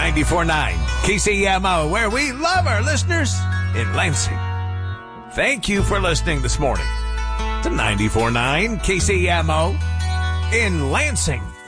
94.9 KCMO, where we love our listeners in Lansing. Thank you for listening this morning to 94.9 KCMO in Lansing.